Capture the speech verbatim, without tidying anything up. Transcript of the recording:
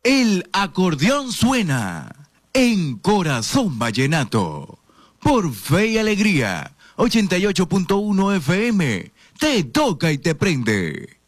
El acordeón suena en Corazón Vallenato. Por Fe y Alegría, ochenta y ocho punto uno F M. Te toca y te prende.